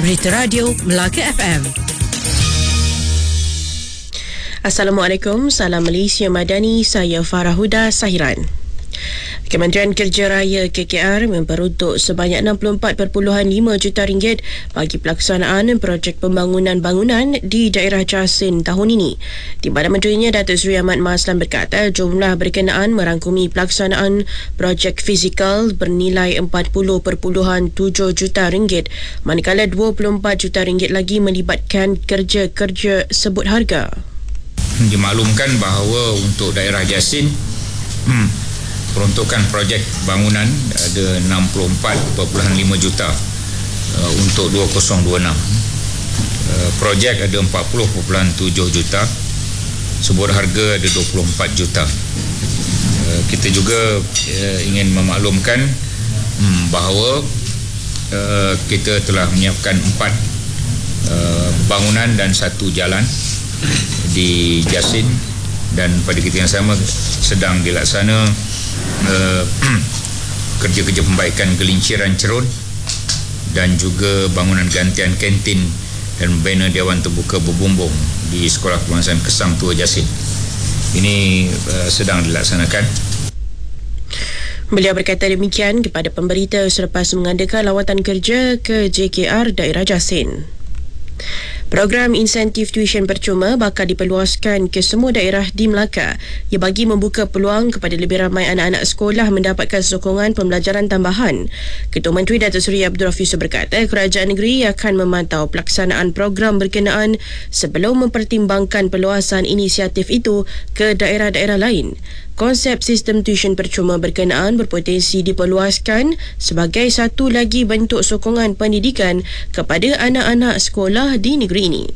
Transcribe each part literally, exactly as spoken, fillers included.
Berita Radio Melaka F M. Assalamualaikum, salam Malaysia Madani, saya Farah Huda Sahiran. Kementerian Kerja Raya K K R memperuntuk sebanyak enam puluh empat perpuluhan lima juta ringgit bagi pelaksanaan projek pembangunan bangunan di daerah Jasin tahun ini. Di Perdana Menterinya, Datuk Seri Ahmad Maslan berkata jumlah berkenaan merangkumi pelaksanaan projek fizikal bernilai empat puluh perpuluhan tujuh juta ringgit, manakala dua puluh empat juta ringgit lagi melibatkan kerja-kerja sebut harga. Dimaklumkan bahawa untuk daerah Jasin, hmm, peruntukan projek bangunan ada enam puluh empat perpuluhan lima juta uh, untuk dua ribu dua puluh enam. Uh, projek ada empat puluh perpuluhan tujuh juta, sebut harga ada dua puluh empat juta. Uh, kita juga uh, ingin memaklumkan um, bahawa uh, kita telah menyiapkan empat uh, bangunan dan satu jalan di Jasin, dan pada ketika yang sama sedang dilaksana Uh, kerja-kerja pembaikan gelinciran cerun dan juga bangunan gantian kantin dan membina Dewan Terbuka Berbumbung di Sekolah Kebangsaan Kesang Tua Jasin. Ini uh, sedang dilaksanakan. Beliau berkata demikian kepada pemberita selepas mengadakan lawatan kerja ke J K R daerah Jasin. Program insentif tuition percuma bakal diperluaskan ke semua daerah di Melaka. Ia bagi membuka peluang kepada lebih ramai anak-anak sekolah mendapatkan sokongan pembelajaran tambahan. Ketua Menteri Datuk Seri Abdul Rafiq berkata kerajaan negeri akan memantau pelaksanaan program berkenaan sebelum mempertimbangkan perluasan inisiatif itu ke daerah-daerah lain. Konsep sistem tuition percuma berkenaan berpotensi diperluaskan sebagai satu lagi bentuk sokongan pendidikan kepada anak-anak sekolah di negeri ini.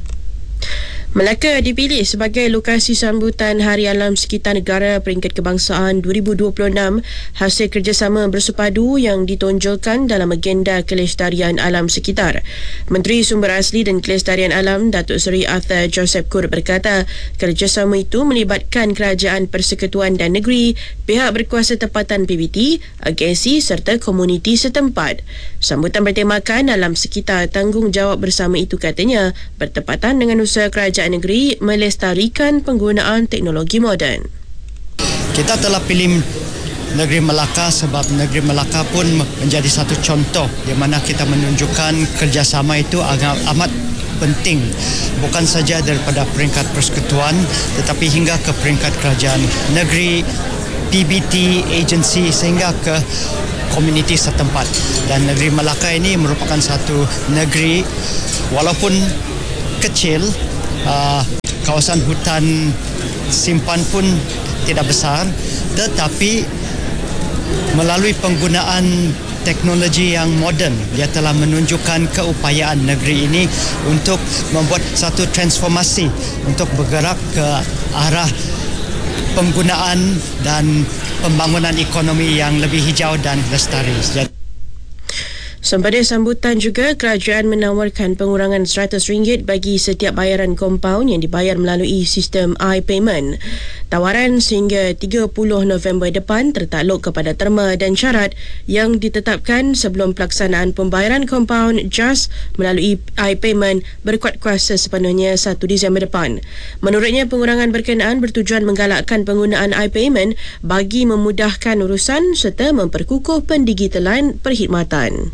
Melaka dipilih sebagai lokasi sambutan Hari Alam Sekitar Negara Peringkat Kebangsaan dua ribu dua puluh enam hasil kerjasama bersepadu yang ditonjolkan dalam agenda kelestarian alam sekitar. Menteri Sumber Asli dan Kelestarian Alam Datuk Seri Arthur Joseph Kur berkata kerjasama itu melibatkan Kerajaan Persekutuan dan Negeri, pihak berkuasa tempatan P B T, agensi serta komuniti setempat. Sambutan bertemakan alam sekitar tanggungjawab bersama itu katanya bertepatan dengan usaha kerajaan negeri melestarikan penggunaan teknologi moden. Kita telah pilih negeri Melaka sebab negeri Melaka pun menjadi satu contoh di mana kita menunjukkan kerjasama itu agak amat penting, bukan saja daripada peringkat persekutuan tetapi hingga ke peringkat kerajaan negeri, P B T, agensi sehingga ke komuniti setempat. Dan negeri Melaka ini merupakan satu negeri walaupun kecil, Uh, kawasan hutan simpan pun tidak besar, tetapi melalui penggunaan teknologi yang moden, dia telah menunjukkan keupayaan negeri ini untuk membuat satu transformasi untuk bergerak ke arah penggunaan dan pembangunan ekonomi yang lebih hijau dan lestari. Jadi Sempena sambutan juga, kerajaan menawarkan pengurangan seratus ringgit bagi setiap bayaran kompaun yang dibayar melalui sistem iPayment. Tawaran sehingga tiga puluh November depan tertakluk kepada terma dan syarat yang ditetapkan sebelum pelaksanaan pembayaran kompaun J A S melalui iPayment berkuat kuasa sepenuhnya satu Disember depan. Menurutnya, pengurangan berkenaan bertujuan menggalakkan penggunaan iPayment bagi memudahkan urusan serta memperkukuh pendigitalan perkhidmatan.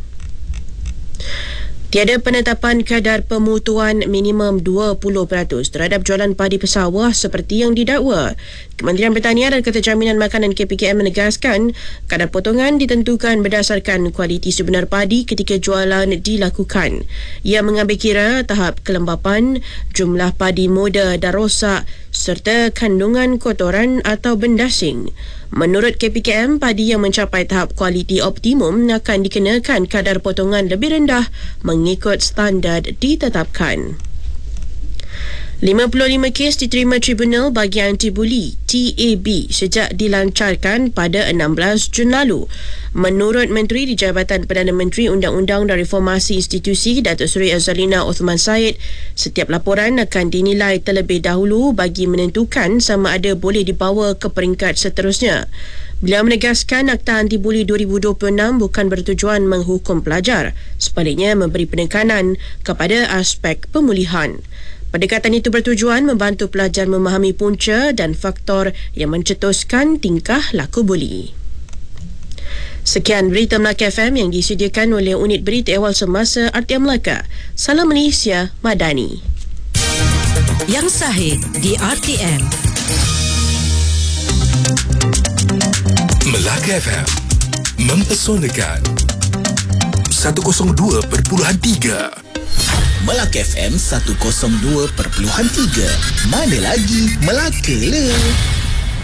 Tiada penetapan kadar pemutuan minimum dua puluh peratus terhadap jualan padi pesawah seperti yang didakwa. Kementerian Pertanian dan Keterjaminan Makanan K P K M menegaskan kadar potongan ditentukan berdasarkan kualiti sebenar padi ketika jualan dilakukan. Ia mengambil kira tahap kelembapan, jumlah padi muda dan rosak serta kandungan kotoran atau bendasing. Menurut K P K M, padi yang mencapai tahap kualiti optimum akan dikenakan kadar potongan lebih rendah mengikut standard ditetapkan. lima puluh lima kes diterima Tribunal Bagi Anti-Buli T A B sejak dilancarkan pada enam belas Jun lalu. Menurut Menteri di Jabatan Perdana Menteri Undang-Undang dan Reformasi Institusi Datuk Seri Azalina Othman Said, setiap laporan akan dinilai terlebih dahulu bagi menentukan sama ada boleh dibawa ke peringkat seterusnya. Beliau menegaskan Akta Anti Buli dua ribu dua puluh enam bukan bertujuan menghukum pelajar, sebaliknya memberi penekanan kepada aspek pemulihan. Pendekatan itu bertujuan membantu pelajar memahami punca dan faktor yang mencetuskan tingkah laku buli. Sekian berita Melaka F M yang disediakan oleh Unit Berita Awal Semasa R T M Melaka. Salam Malaysia Madani. Yang sahih di R T M. Melaka F M mempesonakan seratus dua perpuluhan tiga. Melaka F M seratus dua perpuluhan tiga. Mana lagi Melaka le.